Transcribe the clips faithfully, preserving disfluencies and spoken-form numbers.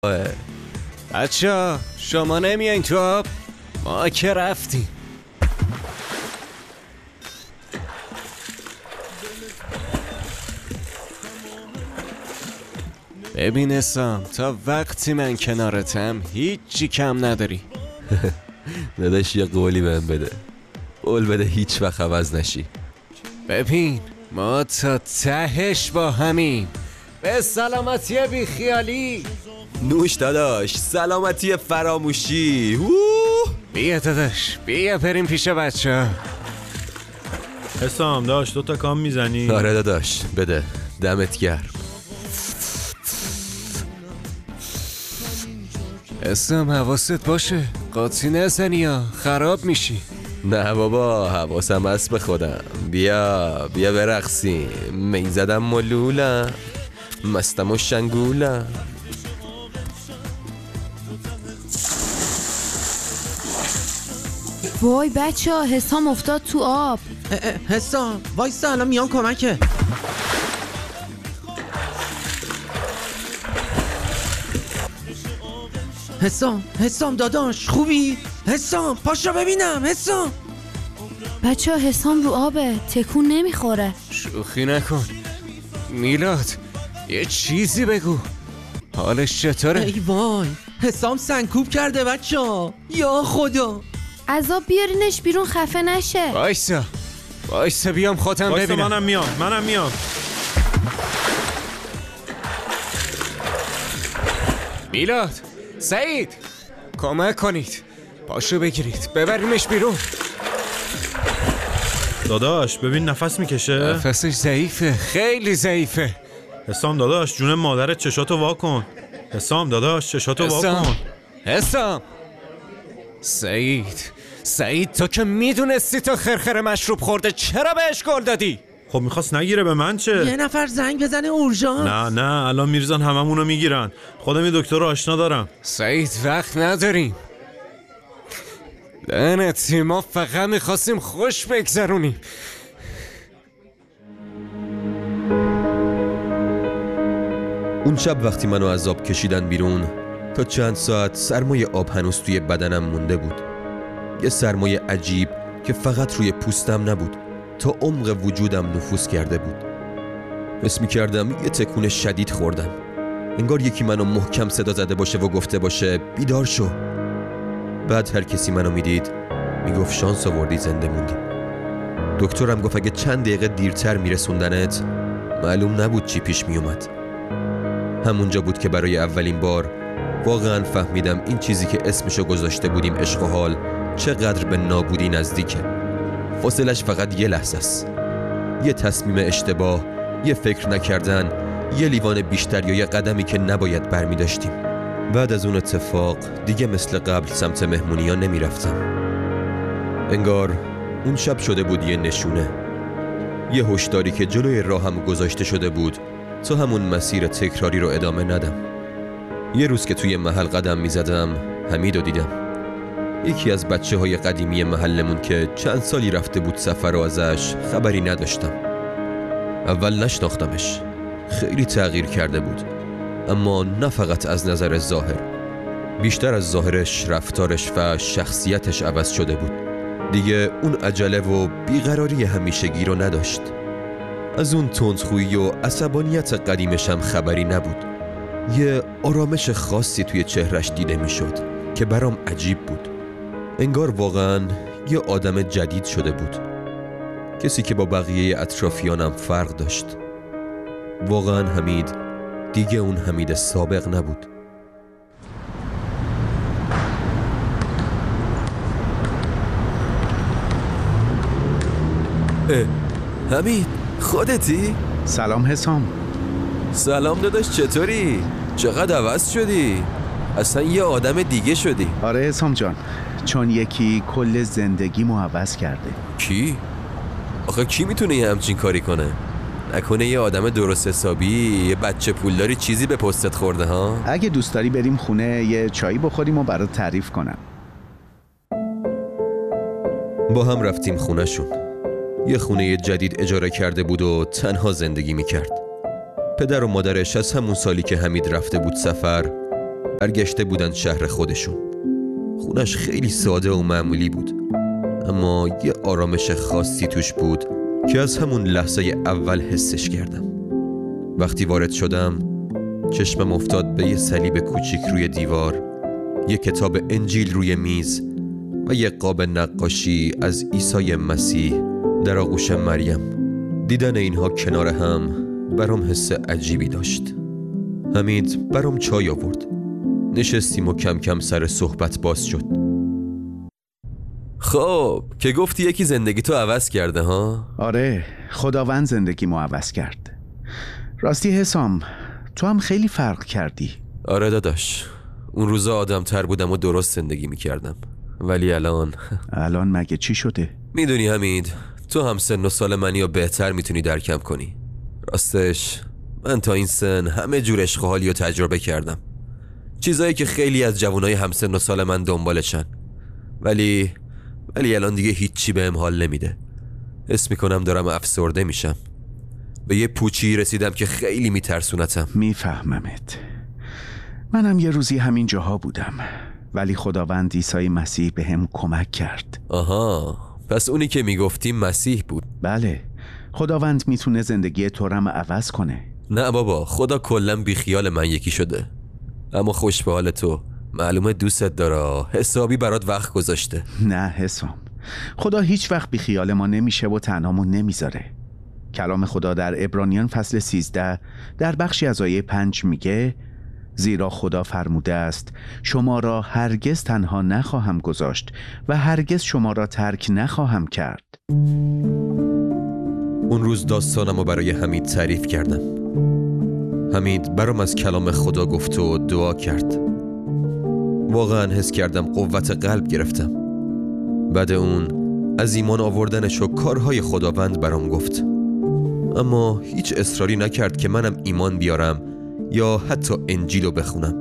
بچه شما نمیاین تو آب؟ ما که رفتیم. ببین اسام، تا وقتی من کنارتم هیچی کم نداری. داداش یه قولی بهم بده، قول بده هیچ وقت عوض نشی. ببین ما تا تهش با همین. به سلامتی بی خیالی. نوش داداش، سلامتی فراموشی. اوه. بیا داداش، بیا بریم پیش بچه. حسام داشت دو تا کام میزنی؟ آره داداش بده، دمت گرم. اسم حواست باشه، قاطی نزنی یا خراب میشی. نه بابا، حواسم هست به خودم. بیا بیا برقصیم، می زدم ملولم، مستم و شنگولم. وای بچه ها، حسام افتاد تو آب. حسام وایسا، الان میام کمکه. حسام حسام داداش خوبی؟ حسام پاشو ببینم. حسام بچه ها حسام رو آبه، تکون نمیخوره. شوخی نکن میلاد، یه چیزی بگو. حالش چطوره؟ ای وای، حسام سنکوب کرده بچه ها. یا خدا، از آب بیارینش بیرون خفه نشه. وایسا وایسا بیام خودم وایسا، ببینم. منم میام منم میام میلاد، سعید، کمک کنید، پاشو بگیرید ببریمش بیرون. داداش ببین نفس میکشه. نفسش ضعیفه، خیلی ضعیفه. حسام داداش جون مادرت چشاتو وا کن. حسام داداش چشاتو وا حسام کن. حسام سعید سعید تو که میدونستی تا خرخر مشروب خورده، چرا بهش گل دادی؟ خب میخواست نگیره، به من چه؟ یه نفر زنگ بزنه اورژانس. نه نه الان میرزن هممونو میگیرن. خودم یه دکتر رو آشنا دارم. سعید وقت نداریم. لعنتی، ما فقط میخواستیم خوش بگذرونیم. اون شب وقتی منو از آب کشیدن بیرون، تا چند ساعت سرمای آب هنوز توی بدنم مونده بود. یه سرمای عجیب که فقط روی پوستم نبود، تا عمق وجودم نفوذ کرده بود. حس می‌کردم یه تکون شدید خوردم، انگار یکی منو محکم صدا زده باشه و گفته باشه بیدار شو. بعد هر کسی منو میدید میگفت شانس آوردی زنده موندی. دکترم گفت اگه چند دقیقه دیرتر میرسوندنت معلوم نبود چی پیش میومد. همونجا بود که برای اولین بار واقعا فهمیدم این چیزی که اسمشو گذاشته بودیم عشق و حال چقدر به نابودی نزدیکه. فاصلش فقط یه لحظه است، یه تصمیم اشتباه، یه فکر نکردن، یه لیوان بیشتر یا یه قدمی که نباید برمی داشتیم. بعد از اون اتفاق دیگه مثل قبل سمت مهمونی ها نمی رفتم. انگار اون شب شده بود یه نشونه، یه هشداری که جلوی راهم گذاشته شده بود تا همون مسیر تکراری رو ادامه ندم. یه روز که توی محل قدم می زدم حمیدو دیدم، یکی از بچه های قدیمی محلمون که چند سالی رفته بود سفر و ازش خبری نداشتم. اول نشناختمش، خیلی تغییر کرده بود، اما نه فقط از نظر ظاهر، بیشتر از ظاهرش رفتارش و شخصیتش عوض شده بود. دیگه اون عجله و بیقراری همیشگی رو نداشت. از اون تندخویی و عصبانیت قدیمش هم خبری نبود. یه آرامش خاصی توی چهرش دیده میشد که برام عجیب بود. انگار واقعا یه آدم جدید شده بود، کسی که با بقیه اطرافیانم فرق داشت. واقعا حمید دیگه اون حمید سابق نبود. حمید خودتی؟ سلام حسام. سلام داداش، چطوری؟ چقدر عوض شدی؟ اصلا یه آدم دیگه شدی. آره حسام جان، چون یکی کل زندگیمو عوض کرده. کی؟ آخه کی میتونه یه همچین کاری کنه؟ نکنه یه آدم درست حسابی، یه بچه پولداری چیزی به پستت خورده ها؟ اگه دوست داری بریم خونه یه چایی بخوریم و برات تعریف کنم. با هم رفتیم خونه شون. یه خونه جدید اجاره کرده بود و تنها زندگی میکرد. پدر و مادرش از همون سالی که حمید رفته بود سفر برگشته بودن شهر خودشون. خونش خیلی ساده و معمولی بود، اما یه آرامش خاصی توش بود که از همون لحظه اول حسش کردم. وقتی وارد شدم چشمم افتاد به یه صلیب کوچیک روی دیوار، یه کتاب انجیل روی میز و یه قاب نقاشی از عیسی مسیح در آغوش مریم. دیدن اینها کنار هم برام حس عجیبی داشت. حمید برام چای آورد. نشستیم و کم کم سر صحبت باز شد. خب که گفتی یکی زندگی تو عوض کرده ها؟ آره، خداوند زندگیمو عوض کرد. راستی حسام، تو هم خیلی فرق کردی. آره داداش، اون روزا آدم تر بودم و درست زندگی میکردم، ولی الان الان مگه چی شده؟ میدونی حمید، تو هم سن و سال منی و بهتر میتونی درکم کنی. راستش من تا این سن همه جور عشق و حالی رو تجربه کردم، چیزایی که خیلی از جوانای همسن و سال من دنبالشن، ولی ولی الان دیگه هیچی بهم حال نمیده. حس میکنم دارم افسرده میشم. به یه پوچی رسیدم که خیلی میترسونتم. میفهممت. منم یه روزی همین جاها بودم، ولی خداوند عیسی مسیح به هم کمک کرد. آها، پس اونی که میگفتی مسیح بود؟ بله، خداوند میتونه زندگی تو رو عوض کنه. نه بابا، خدا کلن بیخیال من یکی شده. اما خوش به حال تو، معلومه دوستت داره، حسابی برات وقت گذاشته. نه حسام، خدا هیچ وقت بیخیال ما نمیشه و تنهامون نمیذاره. کلام خدا در عبرانیان فصل سیزده در بخشی از آیه پنج میگه: زیرا خدا فرموده است شما را هرگز تنها نخواهم گذاشت و هرگز شما را ترک نخواهم کرد. اون روز داستانم رو برای حمید تعریف کردم. حمید برام از کلام خدا گفت و دعا کرد. واقعا حس کردم قوت قلب گرفتم. بعد اون از ایمان آوردنش و کارهای خداوند برام گفت، اما هیچ اصراری نکرد که منم ایمان بیارم یا حتی انجیل رو بخونم.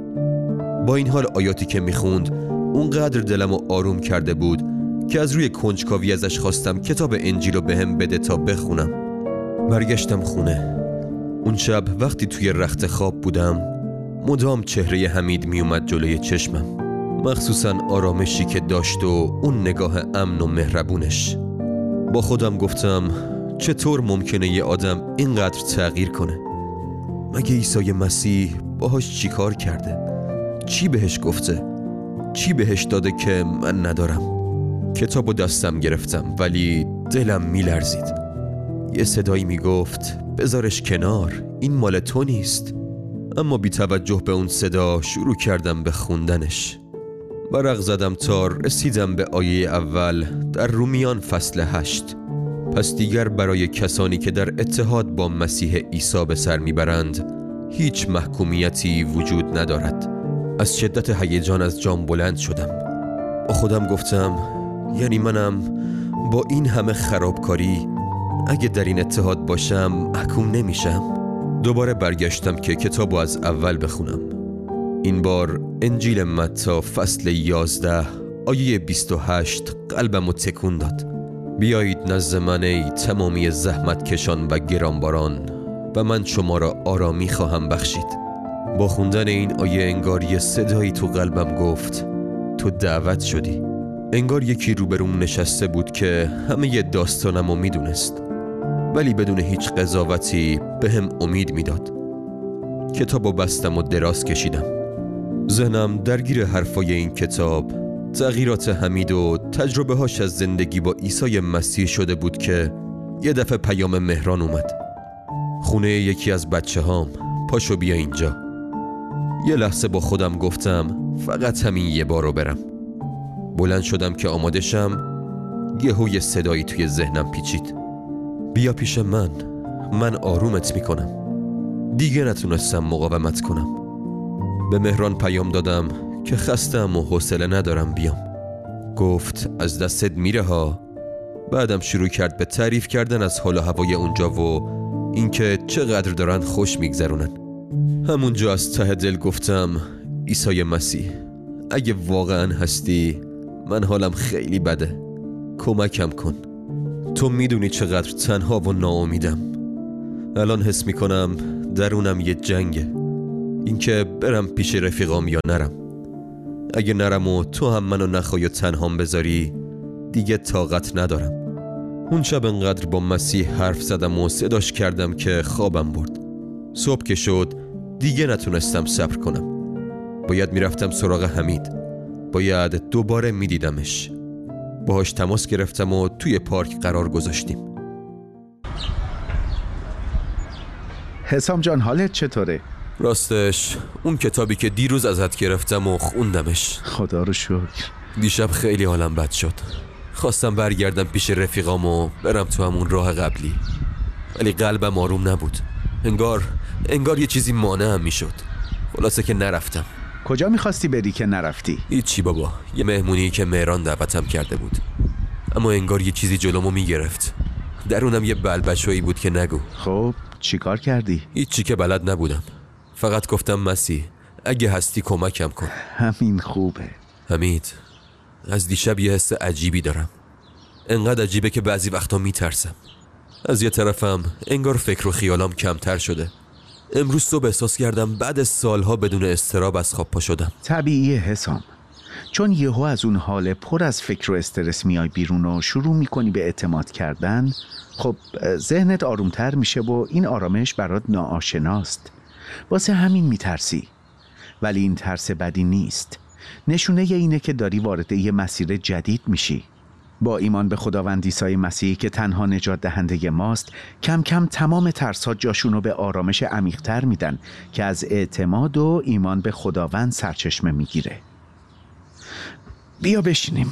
با این حال آیاتی که میخوند اونقدر دلمو آروم کرده بود که از روی کنجکاوی ازش خواستم کتاب انجیل رو بهم بده تا بخونم. برگشتم خونه. اون شب وقتی توی رخت خواب بودم مدام چهره حمید میومد جلوی چشمم، مخصوصا آرامشی که داشت و اون نگاه امن و مهربونش. با خودم گفتم چطور ممکنه یه آدم اینقدر تغییر کنه؟ مگه عیسی مسیح باهاش چی کار کرده؟ چی بهش گفته؟ چی بهش داده که من ندارم؟ کتابو دستم گرفتم ولی دلم میلرزید. یه صدایی میگفت بذارش کنار، این مال تو نیست. اما بی توجه به اون صدا شروع کردم به خوندنش. برق زدم تا رسیدم به آیه اول در رومیان فصل هشت. پس دیگر برای کسانی که در اتحاد با مسیح عیسی به سر میبرند هیچ محکومیتی وجود ندارد. از شدت هیجان از جام بلند شدم. با خودم گفتم یعنی منم با این همه خرابکاری اگه در این اتحاد باشم محکوم نمیشم؟ دوباره برگشتم که کتابو از اول بخونم. این بار انجیل متی فصل یازده آیه بیست و هشت قلبمو تکون داد. بیایید نزد من ای تمامی زحمت کشان و گرانباران و من شما را آرامی خواهم بخشید. با خوندن این آیه انگار یه صدایی تو قلبم گفت تو دعوت شدی. انگار یکی روبروم نشسته بود که همه داستانمو میدونست ولی بدون هیچ قضاوتی به هم امید میداد. کتابو بستم و دراز کشیدم. ذهنم درگیر حرفای این کتاب، تغییرات حمید و تجربه هاش از زندگی با عیسی مسیح شده بود که یه دفعه پیام مهران اومد. خونه یکی از بچه هام، پاشو بیا اینجا. یه لحظه با خودم گفتم فقط همین یه بارو برم. بلند شدم که آماده شم، یهو یه صدایی توی ذهنم پیچید. بیا پیش من، من آرومت میکنم. دیگه نتونستم مقاومت کنم. به مهران پیام دادم که خستم و حوصله ندارم بیام. گفت از دستت میره ها. بعدم شروع کرد به تعریف کردن از حال و هوای اونجا و اینکه چقدر دارن خوش میگذرونن. همونجا از ته دل گفتم عیسی مسیح اگه واقعا هستی من حالم خیلی بده، کمکم کن. تو میدونی چقدر تنها و ناامیدم. الان حس میکنم درونم یه جنگه. اینکه برم پیش رفیقام یا نرم. اگه نرم و تو هم منو نخوای و تنهام بذاری دیگه طاقت ندارم. اون شب انقدر با مسیح حرف زدم و صداش کردم که خوابم برد. صبح که شد دیگه نتونستم صبر کنم. باید میرفتم سراغ حمید. باید دوباره میدیدمش. باهاش تماس گرفتم و توی پارک قرار گذاشتیم. حسام جان حالت چطوره؟ راستش اون کتابی که دیروز ازت گرفتم و خوندمش. خدا رو شکر. دیشب خیلی حالم بد شد. خواستم برگردم پیش رفیقام و برم تو همون راه قبلی، ولی قلبم آروم نبود. انگار انگار یه چیزی مانعم میشد. خلاصه که نرفتم. کجا میخواستی بری که نرفتی؟ هیچی بابا، یه مهمونی که مهران دعوتم کرده بود، اما انگار یه چیزی جلومو میگرفت. درونم یه بلبشویی بود که نگو. خب چی کار کردی؟ هیچی که بلد نبودم. فقط گفتم مسیح اگه هستی کمکم کن. همین خوبه. حمید، از دیشب یه حس عجیبی دارم. انقدر عجیبه که بعضی وقتا میترسم. از یه طرفم انگار فکر و خیالام کمتر شده. امروز صبح احساس کردم بعد سالها بدون اضطراب از خواب پا شدم. طبیعیه حسام، چون یهو از اون حال پر از فکر و استرس میای بیرون و شروع میکنی به اعتماد کردن. خب ذهنت آرومتر میشه و این آرامش برات ناآشناست. واسه همین میترسی. ولی این ترس بدی نیست. نشونه اینه که داری وارد یه مسیر جدید میشی. با ایمان به خداوند عیسی مسیح که تنها نجات دهنده ماست، کم کم تمام ترس‌ها جاشونو به آرامش عمیق‌تر میدن که از اعتماد و ایمان به خداوند سرچشمه میگیره. بیا بشینیم.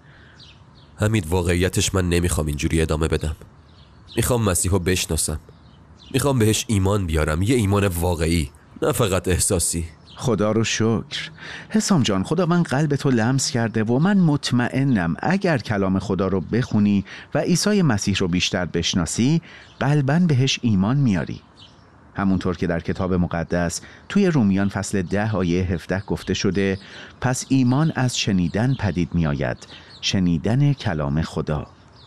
حمید، واقعیتش من نمیخوام اینجوری ادامه بدم. میخوام مسیحو بشناسم. میخوام بهش ایمان بیارم، یه ایمان واقعی، نه فقط احساسی. خدا رو شکر. حسام جان، خداوند قلبتو لمس کرده و من مطمئنم اگر کلام خدا رو بخونی و عیسی مسیح رو بیشتر بشناسی قلباً بهش ایمان میاری. همونطور که در کتاب مقدس توی رومیان فصل ده آیه هفده گفته شده پس ایمان از شنیدن پدید میآید، شنیدن کلام خدا.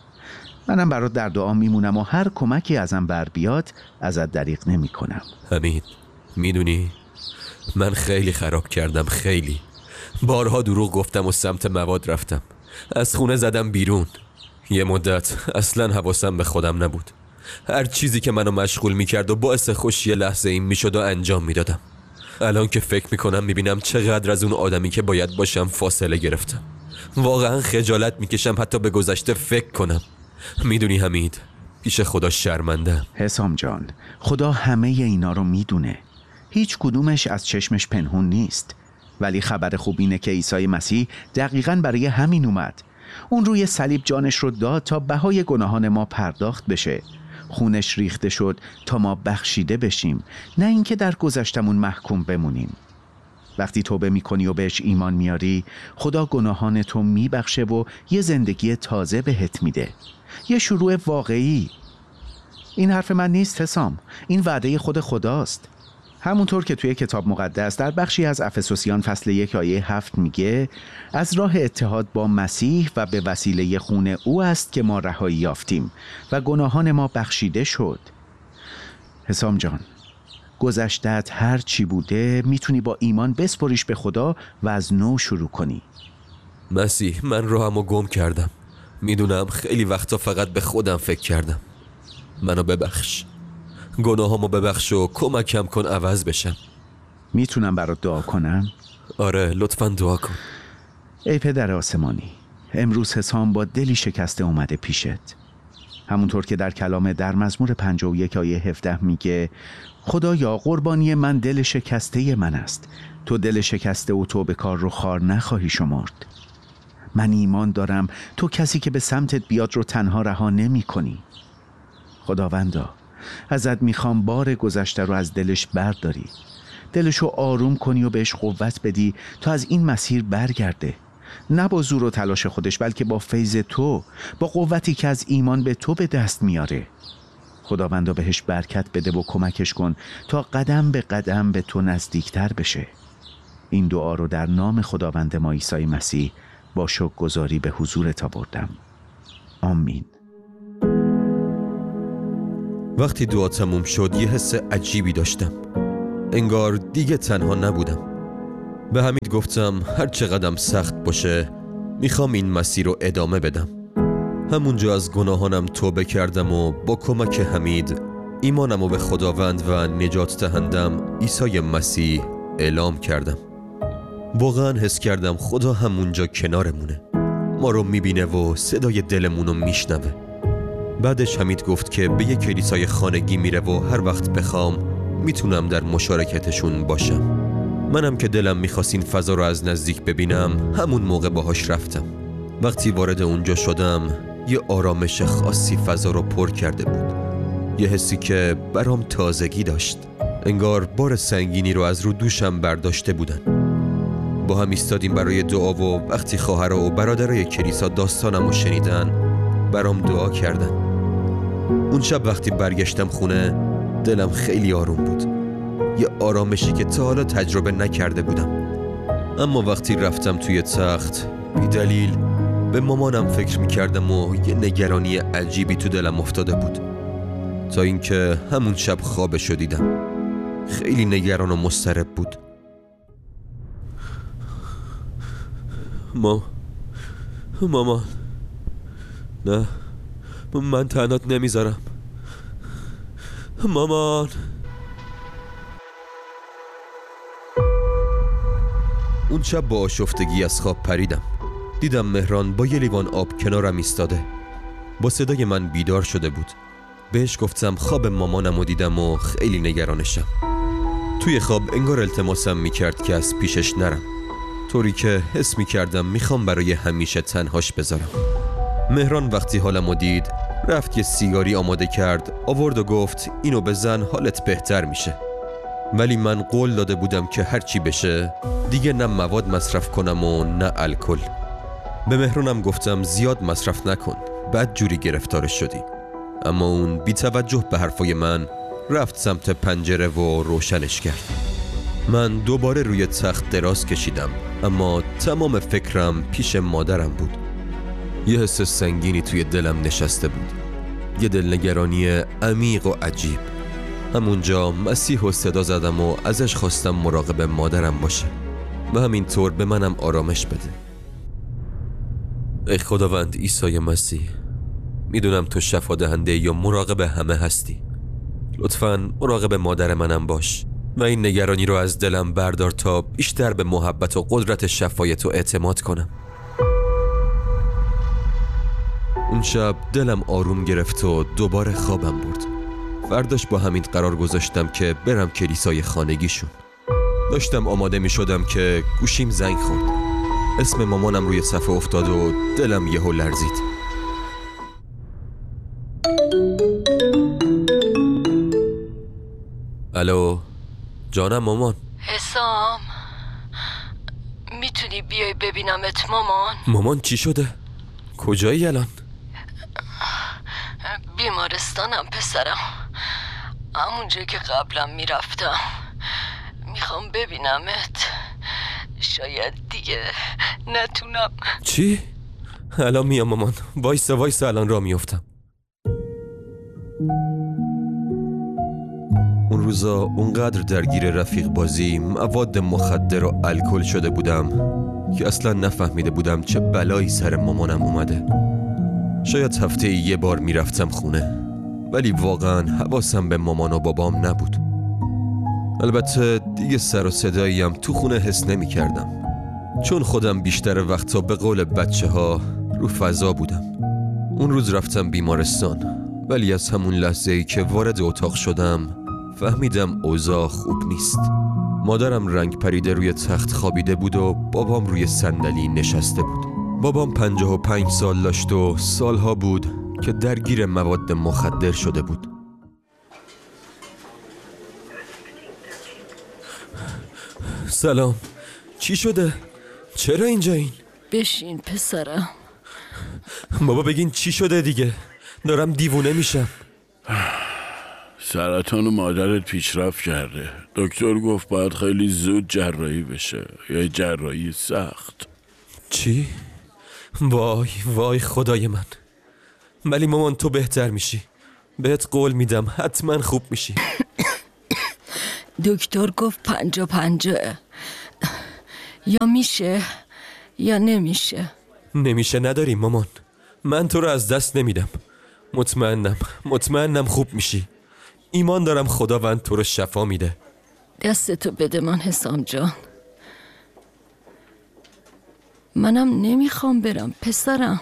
منم برات در دعا میمونم و هر کمکی ازم بر بیاد ازت دریغ نمی کنم. حمید، میدونی من خیلی خراب کردم، خیلی بارها دروغ گفتم و سمت مواد رفتم. از خونه زدم بیرون. یه مدت اصلا حواسم به خودم نبود. هر چیزی که منو مشغول میکرد و باعث خوشی لحظه این میشد و انجام میدادم. الان که فکر میکنم میبینم چقدر از اون آدمی که باید باشم فاصله گرفتم. واقعا خجالت میکشم حتی به گذشته فکر کنم. میدونی حمید، پیش خدا شرمندم. حسام جان، خدا همه اینا رو میدونه. هیچ کدومش از چشمش پنهون نیست. ولی خبر خوب اینه که عیسی مسیح دقیقاً برای همین اومد. اون روی صلیب جانش رو داد تا بهای گناهان ما پرداخت بشه. خونش ریخته شد تا ما بخشیده بشیم، نه اینکه در گذشتمون محکوم بمونیم. وقتی توبه میکنی و بهش ایمان میاری، خدا گناهان تو میبخشه و یه زندگی تازه بهت میده. یه شروع واقعی. این حرف من نیست حسام، این وعده خود خداست. همونطور که توی کتاب مقدس در بخشی از افسوسیان فصل یک آیه هفت میگه از راه اتحاد با مسیح و به وسیله خون او است که ما رهایی یافتیم و گناهان ما بخشیده شد. حسام جان، گذشتت هر چی بوده میتونی با ایمان بسپریش به خدا و از نو شروع کنی. مسیح، من راهمو گم کردم. میدونم خیلی وقتا فقط به خودم فکر کردم. منو ببخش. گناهامو ببخش و کمکم کن عوض بشم. میتونم برات دعا کنم؟ آره، لطفاً دعا کن. ای پدر آسمانی، امروز حسام با دلی شکسته اومده پیشت. همونطور که در کلام در مزمور پنجاه و یک آیه هفده میگه خدایا قربانی من دل شکسته من است، تو دل شکسته و تو به کار رو خار نخواهی شمرد. من ایمان دارم تو کسی که به سمتت بیاد رو تنها رها نمی کنی. خداوندا، ازت میخوام بار گذشته رو از دلش برداری، دلشو آروم کنی و بهش قوت بدی تا از این مسیر برگرده، نه با زور و تلاش خودش بلکه با فیض تو، با قوتی که از ایمان به تو به دست میاره. خداوندا بهش برکت بده و کمکش کن تا قدم به قدم به تو نزدیکتر بشه. این دعا رو در نام خداوند ما عیسی مسیح با شکرگزاری به حضورت آوردم. آمین. وقتی دعا تموم شد یه حس عجیبی داشتم. انگار دیگه تنها نبودم. به حمید گفتم هر چقدر سخت باشه میخوام این مسیر رو ادامه بدم. همونجا از گناهانم توبه کردم و با کمک حمید ایمانم رو به خداوند و نجات دهندم عیسی مسیح اعلام کردم. واقعا حس کردم خدا همونجا کنارمونه، ما رو میبینه و صدای دلمون رو میشنوه. بعدش حمید گفت که به یک کلیسای خانگی میره و هر وقت بخوام میتونم در مشارکتشون باشم. منم که دلم میخواست این فضا رو از نزدیک ببینم همون موقع باهاش رفتم. وقتی وارد اونجا شدم یه آرامش خاصی فضا رو پر کرده بود، یه حسی که برام تازگی داشت، انگار بار سنگینی رو از رو دوشم برداشته بودن. با هم ایستادیم برای دعا و وقتی خواهرها و برادرای کلیسا داستانم رو شنیدن برام دعا کردن. اون شب وقتی برگشتم خونه دلم خیلی آروم بود، یه آرامشی که تا حالا تجربه نکرده بودم. اما وقتی رفتم توی تخت بی دلیل به مامانم فکر میکردم و یه نگرانی عجیبی تو دلم افتاده بود، تا اینکه همون شب خوابشو دیدم. خیلی نگران و مضطرب بود. ما مامان نه، من تنهات نمیذارم مامان. اون شب با آشفتگی از خواب پریدم. دیدم مهران با یه لیوان آب کنارم ایستاده. با صدای من بیدار شده بود. بهش گفتم خواب مامانم رو دیدم و خیلی نگرانشم. توی خواب انگار التماسم میکرد که از پیشش نرم، طوری که حس میکردم میخوام برای همیشه تنهاش بذارم. مهران وقتی حالمو دید رفت یه سیگاری آماده کرد، آورد و گفت اینو بزن حالت بهتر میشه. ولی من قول داده بودم که هرچی بشه دیگه نه مواد مصرف کنم و نه الکل. به مهرانم گفتم زیاد مصرف نکن، بد جوری گرفتارش شدی. اما اون بی توجه به حرفای من رفت سمت پنجره و روشنش کرد. من دوباره روی تخت دراز کشیدم، اما تمام فکرم پیش مادرم بود. یه حس سنگینی توی دلم نشسته بود، یه دلنگرانی عمیق و عجیب. همونجا مسیح رو صدا زدم و ازش خواستم مراقب مادرم باشه و همینطور به منم آرامش بده. ای خداوند عیسی مسیح، میدونم تو شفا دهنده یا مراقب همه هستی. لطفاً مراقب مادر منم باش و این نگرانی رو از دلم بردار تا بیشتر به محبت و قدرت شفای تو اعتماد کنم. اون شب دلم آروم گرفت و دوباره خوابم برد. فرداش با همین قرار گذاشتم که برم کلیسای خانگیشون. داشتم آماده می شدم که گوشیم زنگ خورد. اسم مامانم روی صفحه افتاد و دلم یهو لرزید. الو جانم مامان. حسام میتونی بیای ببینمت مامان؟ مامان چی شده؟ کجایی الان؟ بیمارستانم پسرم، همونجا که قبلا میرفتم. میخوام ببینمت، شاید دیگه نتونم. چی؟ الان میام مامان، وایسا وایسا الان را میافتم. اون روزا اونقدر درگیر رفیق بازی، مواد مخدر و الکل شده بودم که اصلا نفهمیده بودم چه بلایی سر مامانم اومده. شاید هفته یه بار میرفتم خونه، ولی واقعا حواسم به مامان و بابام نبود. البته دیگه سر و صداییم تو خونه حس نمی کردم، چون خودم بیشتر وقتا به قول بچه ها رو فضا بودم. اون روز رفتم بیمارستان، ولی از همون لحظه ای که وارد اتاق شدم فهمیدم اوضاع خوب نیست. مادرم رنگ پریده روی تخت خوابیده بود و بابام روی صندلی نشسته بود. بابام پنجاه و پنج سال داشت و سالها بود که درگیر مواد مخدر شده بود. سلام، چی شده؟ چرا اینجا این؟ بشین پسرم. بابا بگین چی شده دیگه، دارم دیوونه میشم. سرطان مادرت پیشرفت کرده. دکتر گفت باید خیلی زود جراحی بشه، یه جراحی سخت. چی؟ وای وای خدای من. ولی مامان تو بهتر میشی، بهت قول میدم حتما خوب میشی. دکتر گفت پنجا پنجاه. یا میشه یا نمیشه. نمیشه نداریم مامان. من تو رو از دست نمیدم. مطمئنم مطمئنم خوب میشی. ایمان دارم خداوند تو رو شفا میده. دستتو بده من حسام جان. منم نمیخوام برم پسرم،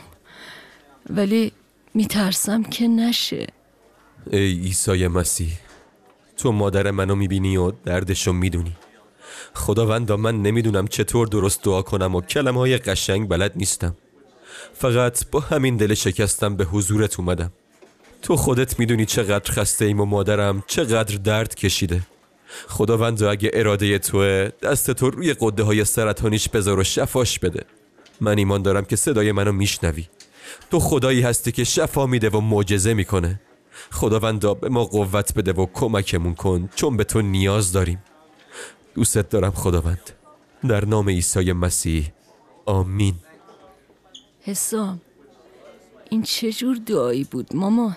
ولی میترسم که نشه. ای عیسی مسیح، تو مادر منو میبینی و دردشو میدونی. خداوندا من نمیدونم چطور درست دعا کنم و کلمه های قشنگ بلد نیستم. فقط با همین دل شکستم به حضورت اومدم. تو خودت میدونی چقدر خسته ایم و مادرم چقدر درد کشیده. خداوندا اگه اراده توه، دست تو روی قده های سرطانیش بذار و شفاش بده. من ایمان دارم که صدای منو میشنوی. تو خدایی هستی که شفا میده و معجزه میکنه. خداوندا به ما قوت بده و کمکمون کن، چون به تو نیاز داریم. دوست دارم خداوند. در نام عیسی مسیح، آمین. حسام، این چه جور دعایی بود مامان؟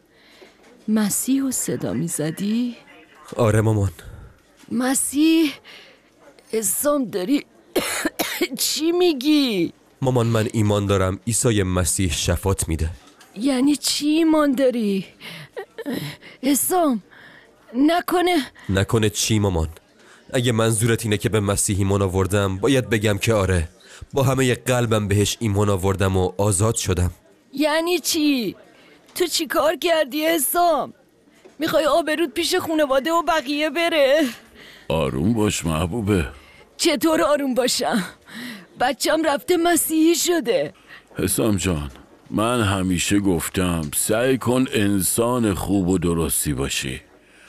مسیح رو صدا میزدی؟ آره مامان. مسیح؟ حسام داری چی میگی؟ مامان من ایمان دارم عیسی مسیح شفات میده. یعنی چی ایمان داری؟ حسام نکنه نکنه چی مامان؟ اگه منظورت اینه که به مسیح ایمان آوردم، باید بگم که آره، با همه قلبم بهش ایمان آوردم و آزاد شدم. یعنی چی؟ تو چی کار کردی حسام؟ میخوای آبرود پیش خانواده و بقیه بره؟ آروم باش محبوبه. چطور آروم باشم؟ بچم رفته مسیحی شده. حسام جان، من همیشه گفتم سعی کن انسان خوب و درستی باشی،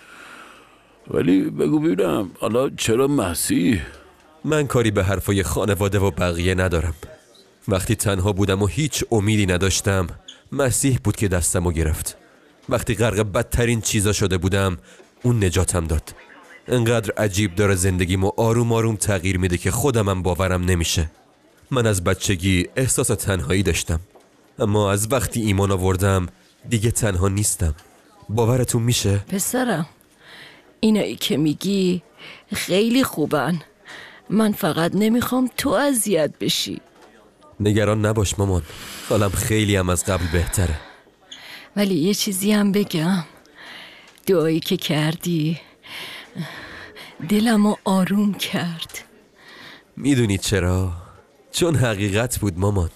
ولی بگو ببینم حالا چرا مسیح؟ من کاری به حرفای خانواده و بقیه ندارم. وقتی تنها بودم و هیچ امیدی نداشتم، مسیح بود که دستمو گرفت. وقتی غرق بدترین چیزا شده بودم، اون نجاتم داد. انقدر عجیب داره زندگیم و آروم آروم تغییر میده که خودمم باورم نمیشه. من از بچگی احساس تنهایی داشتم، اما از وقتی ایمان آوردم دیگه تنها نیستم. باورتون میشه؟ پسرم، اینایی که میگی خیلی خوبن. من فقط نمیخوام تو اذیت بشی. نگران نباش مامان، حالم خیلی هم از قبل بهتره. ولی یه چیزی هم بگم، دعایی که کردی دلمو آروم کرد. میدونی چرا؟ چون حقیقت بود مامان.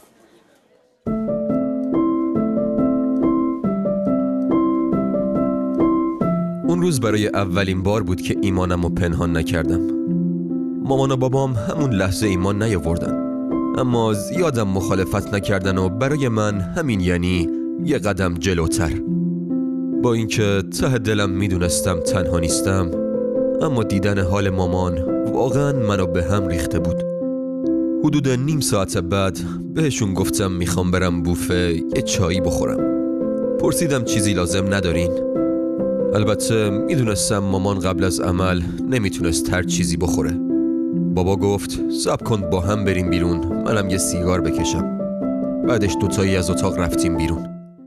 اون روز برای اولین بار بود که ایمانم رو پنهان نکردم. مامان و بابام همون لحظه ایمان نیاوردن، اما زیادم مخالفت نکردن و برای من همین یعنی یه قدم جلوتر. با اینکه ته دلم میدونستم تنها نیستم، اما دیدن حال مامان واقعا منو به هم ریخته بود. حدود نیم ساعت بعد بهشون گفتم میخوام برم بوفه یه چایی بخورم. پرسیدم چیزی لازم ندارین؟ البته میدونستم مامان قبل از عمل نمیتونست هر چیزی بخوره. بابا گفت صبر کن با هم بریم بیرون، منم یه سیگار بکشم. بعدش دوتایی از اتاق رفتیم بیرون.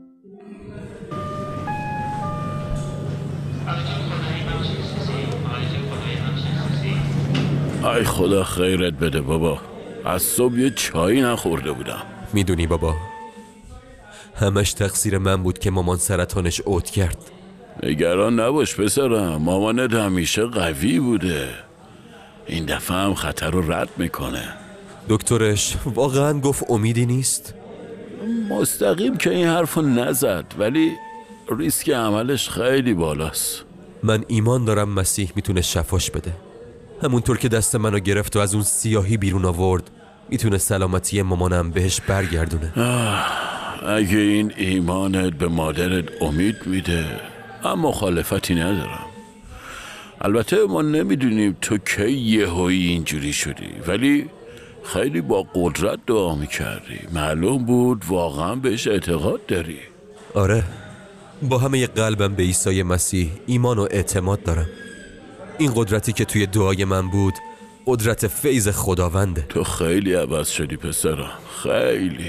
ای خدا خیرت بده بابا، از صبح یه چایی نخورده بودم. میدونی بابا، همش تقصیر من بود که مامان سرطانش عود کرد. نگران نباش پسرم، مامانت همیشه قوی بوده. این دفعه هم خطر رو رد میکنه. دکترش واقعا گفت امیدی نیست؟ مستقیم که این حرفو نزد، ولی ریسک عملش خیلی بالاست. من ایمان دارم مسیح میتونه شفاش بده. همونطور که دست منو گرفت و از اون سیاهی بیرون آورد، میتونه سلامتی مامانم بهش برگردونه. اگه این ایمانت به مادرت امید میده، اما مخالفتی ندارم. البته ما نمیدونیم تو کی یهویی اینجوری شدی، ولی خیلی با قدرت دعا میکردی. معلوم بود واقعا بهش اعتقاد داری. آره، با همه قلبم به عیسی مسیح ایمان و اعتماد دارم. این قدرتی که توی دعای من بود قدرت فیض خداونده. تو خیلی عوض شدی پسرم، خیلی.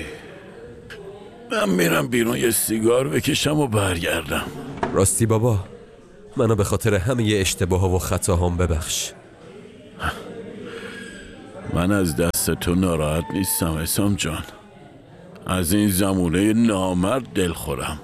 من میرم بیرون یه سیگار بکشم و برگردم. راستی بابا، منو به خاطر همه اشتباه ها و خطاهام ببخش. من از دست تو ناراحت نیستم حسام جان. از این زمونه نامرد دلخورم.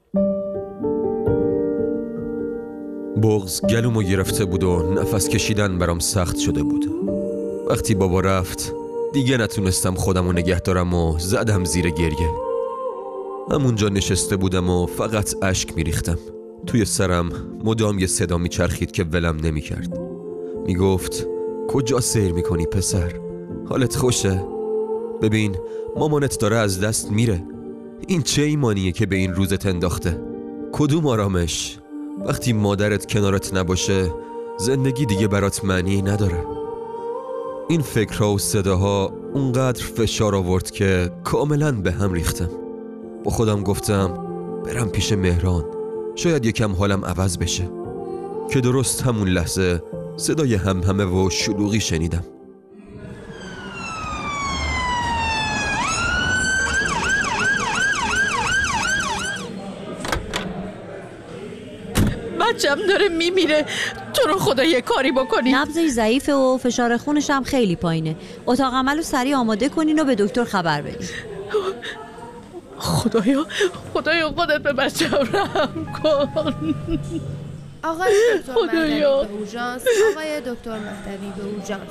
بغض گلومو گرفته بود و نفس کشیدن برام سخت شده بود. وقتی بابا رفت دیگه نتونستم خودمو نگه دارم و زدم زیر گریه. همونجا نشسته بودم و فقط اشک میریختم. توی سرم مدام یه صدا میچرخید که ولم نمیکرد. میگفت کجا سیر میکنی پسر؟ حالت خوشه؟ ببین مامانت داره از دست میره. این چه ایمانیه که به این روزت انداخته؟ کدوم آرامش؟ وقتی مادرت کنارت نباشه زندگی دیگه برات معنی نداره. این فکرها و صداها اونقدر فشار آورد که کاملا به هم ریختم. با خودم گفتم برم پیش مهران، شاید یکم حالم عوض بشه. که درست همون لحظه صدای همهمه و شلوغی شنیدم. بچم داره میمیره، تو رو خدا یه کاری بکنی. نبضش ضعیفه و فشار خونش هم خیلی پایینه. اتاق عمل رو سریع آماده کنین و به دکتر خبر بدین. خدایا خدایا خودت به بچم رحم کن. آقای دکتر مهدوی به اورژانس. آقای دکتر مهدوی به اورژانس.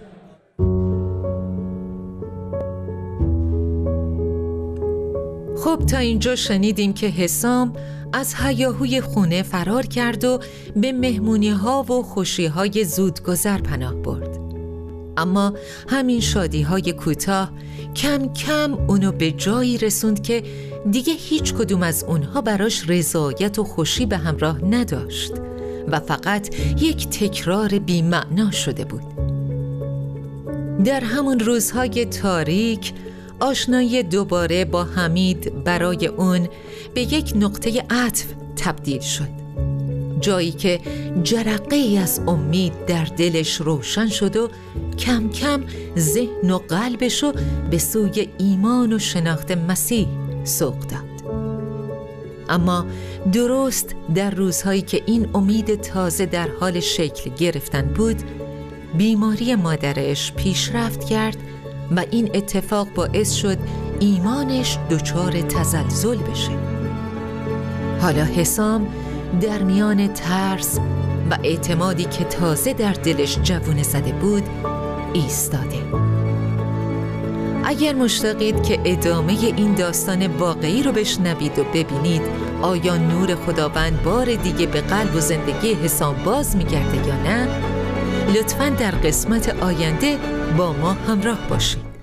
خب تا اینجا شنیدیم که حسام از هیاهوی خونه فرار کرد و به مهمونی ها و خوشی های زودگذر پناه برد. اما همین شادی های کوتاه کم کم اونو به جایی رسوند که دیگه هیچ کدوم از اونها براش رضایت و خوشی به همراه نداشت و فقط یک تکرار بی‌معنا شده بود. در همون روزهای تاریک آشنایی دوباره با حمید برای اون به یک نقطه عطف تبدیل شد. جایی که جرقه ای از امید در دلش روشن شد و کم کم ذهن و قلبشو به سوی ایمان و شناخت مسیح سوق داد. اما درست در روزهایی که این امید تازه در حال شکل گرفتن بود، بیماری مادرش پیشرفت کرد و این اتفاق باعث شد ایمانش دچار تزلزل بشه. حالا حسام در میان ترس و اعتمادی که تازه در دلش جوونه زده بود ایستاده. اگر مشتاقید که ادامه این داستان واقعی رو بشنوید و ببینید آیا نور خداوند بار دیگه به قلب و زندگی حسام باز میگرده یا نه، لطفاً در قسمت آینده با ما همراه باشید.